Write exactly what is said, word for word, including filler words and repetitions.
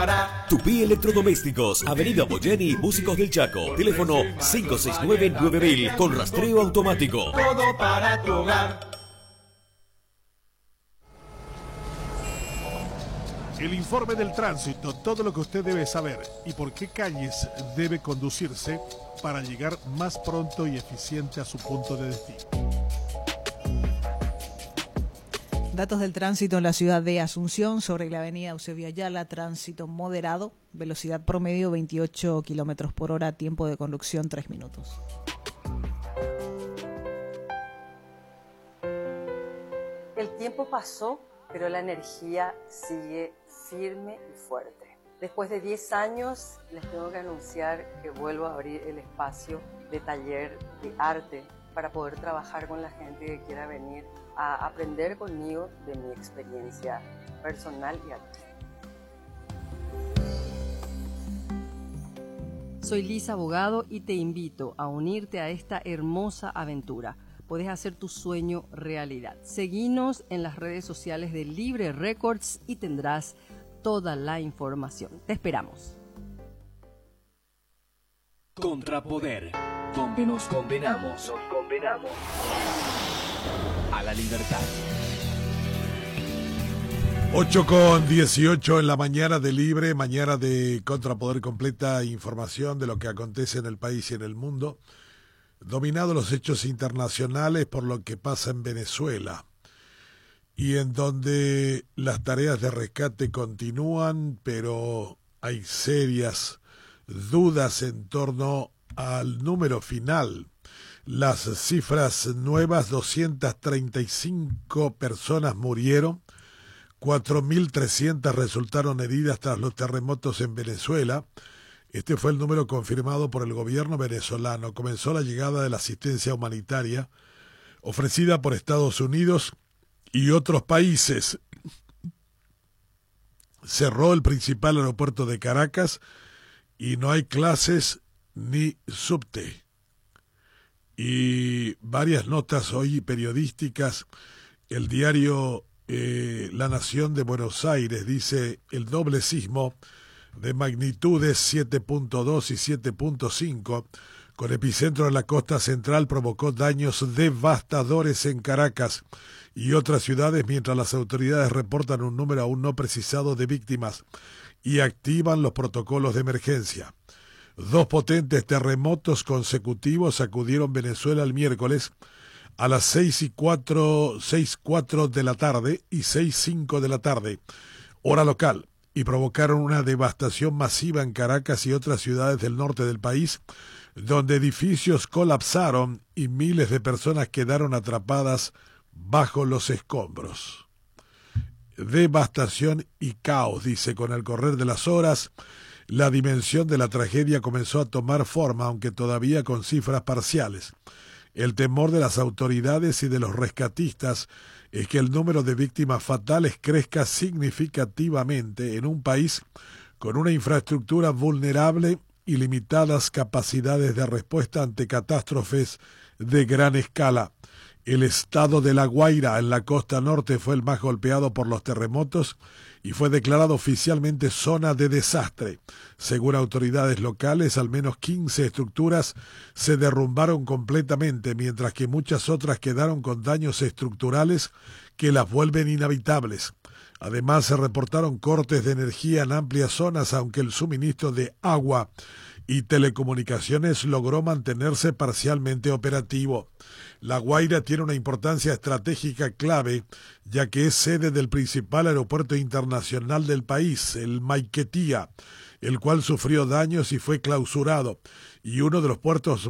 Tupí Electrodomésticos, Avenida Boyeni, Músicos del Chaco. Teléfono cinco seis nueve nueve mil con rastreo automático. Todo para tu hogar. El informe del tránsito, todo lo que usted debe saber y por qué calles debe conducirse para llegar más pronto y eficiente a su punto de destino. Datos del tránsito en la ciudad de Asunción sobre la avenida Eusebio Ayala, tránsito moderado, velocidad promedio veintiocho kilómetros por hora, tiempo de conducción tres minutos. El tiempo pasó, pero la energía sigue firme y fuerte. Después de diez años, les tengo que anunciar que vuelvo a abrir el espacio de taller de arte para poder trabajar con la gente que quiera venir a aprender conmigo de mi experiencia personal y artística. Soy Lisa Abogado y te invito a unirte a esta hermosa aventura. Puedes hacer tu sueño realidad. Seguinos en las redes sociales de Libre Records y tendrás toda la información. Te esperamos. Contrapoder, donde nos condenamos, nos condenamos a la libertad. ocho con dieciocho en la mañana de Libre, mañana de Contrapoder, completa información de lo que acontece en el país y en el mundo. Dominados los hechos internacionales por lo que pasa en Venezuela y en donde las tareas de rescate continúan, pero hay serias dudas en torno al número final. Las cifras nuevas: doscientas treinta y cinco personas murieron, cuatro mil trescientas resultaron heridas tras los terremotos en Venezuela. Este fue el número confirmado por el gobierno venezolano. Comenzó la llegada de la asistencia humanitaria ofrecida por Estados Unidos y otros países. Cerró el principal aeropuerto de Caracas y no hay clases ni subte. Y varias notas hoy periodísticas. El diario eh, La Nación de Buenos Aires dice: el doble sismo de magnitudes siete punto dos y siete punto cinco, con epicentro en la costa central, provocó daños devastadores en Caracas y otras ciudades, mientras las autoridades reportan un número aún no precisado de víctimas y activan los protocolos de emergencia. Dos potentes terremotos consecutivos sacudieron Venezuela el miércoles a las seis y cuatro, seis cuatro de la tarde y seis cinco de la tarde, hora local, y provocaron una devastación masiva en Caracas y otras ciudades del norte del país, donde edificios colapsaron y miles de personas quedaron atrapadas bajo los escombros. Devastación y caos, dice. Con el correr de las horas, la dimensión de la tragedia comenzó a tomar forma, aunque todavía con cifras parciales. El temor de las autoridades y de los rescatistas es que el número de víctimas fatales crezca significativamente en un país con una infraestructura vulnerable y limitadas capacidades de respuesta ante catástrofes de gran escala. El estado de La Guaira, en la costa norte, fue el más golpeado por los terremotos y fue declarado oficialmente zona de desastre. Según autoridades locales, al menos quince estructuras se derrumbaron completamente, mientras que muchas otras quedaron con daños estructurales que las vuelven inhabitables. Además, se reportaron cortes de energía en amplias zonas, aunque el suministro de agua y telecomunicaciones logró mantenerse parcialmente operativo. La Guaira tiene una importancia estratégica clave, ya que es sede del principal aeropuerto internacional del país, el Maiquetía, el cual sufrió daños y fue clausurado, y uno de los puertos